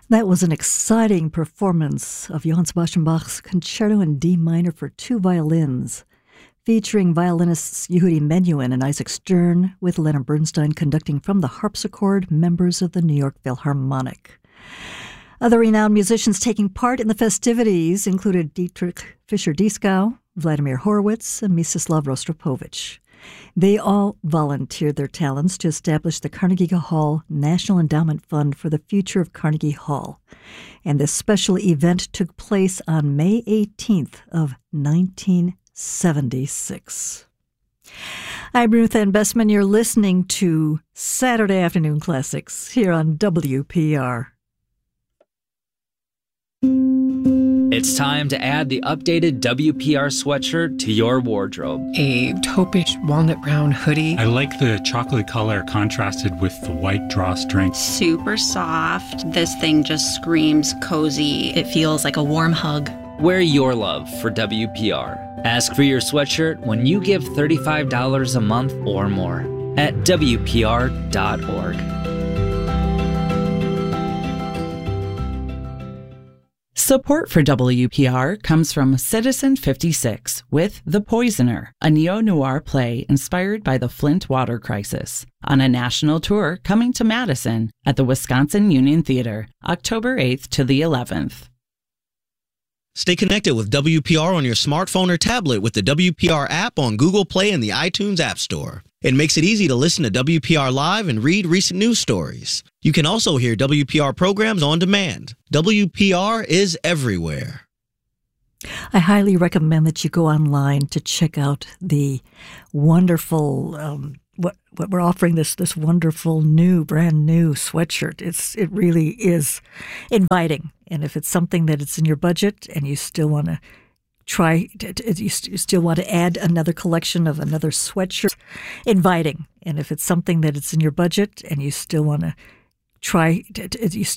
That was an exciting performance of Johann Sebastian Bach's Concerto in D minor for two violins, featuring violinists Yehudi Menuhin and Isaac Stern, with Leonard Bernstein conducting from the harpsichord, members of the New York Philharmonic. Other renowned musicians taking part in the festivities included Dietrich Fischer-Dieskau, Vladimir Horowitz, and Mstislav Rostropovich. They all volunteered their talents to establish the Carnegie Hall National Endowment Fund for the Future of Carnegie Hall. And this special event took place on May 18th of 1976. I'm Ruth Ann Bessman. You're listening to Saturday Afternoon Classics here on WPR. It's time to add the updated WPR sweatshirt to your wardrobe. A taupish walnut brown hoodie. I like the chocolate color contrasted with the white drawstring. Super soft. This thing just screams cozy. It feels like a warm hug. Wear your love for WPR. Ask for your sweatshirt when you give $35 a month or more at WPR.org. Support for WPR comes from Citizen 56 with The Poisoner, a neo-noir play inspired by the Flint water crisis, on a national tour coming to Madison at the Wisconsin Union Theater, October 8th to the 11th. Stay connected with WPR on your smartphone or tablet with the WPR app on Google Play and the iTunes App Store. It makes it easy to listen to WPR Live and read recent news stories. You can also hear WPR programs on demand. WPR is everywhere. I highly recommend that you go online to check out the wonderful, what we're offering, this wonderful brand new sweatshirt. It really is inviting. And if it's something that it's in your budget and you still want to you still want to add another collection of another sweatshirt, inviting. And if it's something that it's in your budget and you still want to